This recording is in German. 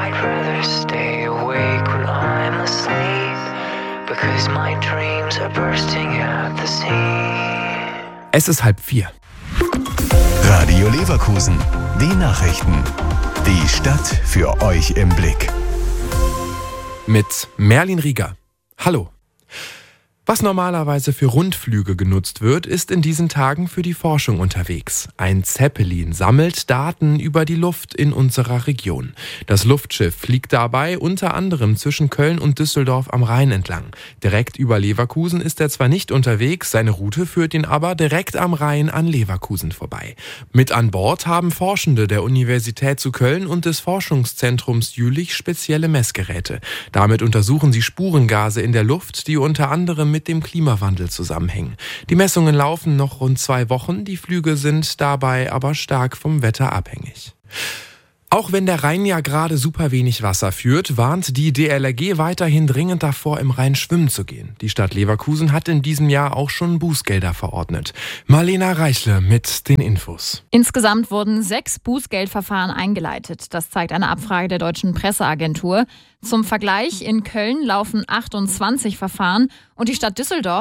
I'd rather stay awake when I'm asleep, because my dreams are bursting at the seams. Es ist 3:30. Radio Leverkusen. Die Nachrichten. Die Stadt für euch im Blick. Mit Merlin Rieger. Hallo. Was normalerweise für Rundflüge genutzt wird, ist in diesen Tagen für die Forschung unterwegs. Ein Zeppelin sammelt Daten über die Luft in unserer Region. Das Luftschiff fliegt dabei unter anderem zwischen Köln und Düsseldorf am Rhein entlang. Direkt über Leverkusen ist er zwar nicht unterwegs, seine Route führt ihn aber direkt am Rhein an Leverkusen vorbei. Mit an Bord haben Forschende der Universität zu Köln und des Forschungszentrums Jülich spezielle Messgeräte. Damit untersuchen sie Spurengase in der Luft, die unter anderem mit dem Klimawandel zusammenhängen. Die Messungen laufen noch rund 2 Wochen, die Flüge sind dabei aber stark vom Wetter abhängig. Auch wenn der Rhein ja gerade super wenig Wasser führt, warnt die DLRG weiterhin dringend davor, im Rhein schwimmen zu gehen. Die Stadt Leverkusen hat in diesem Jahr auch schon Bußgelder verordnet. Marlena Reichle mit den Infos. Insgesamt wurden 6 Bußgeldverfahren eingeleitet. Das zeigt eine Abfrage der Deutschen Presseagentur. Zum Vergleich, in Köln laufen 28 Verfahren und die Stadt Düsseldorf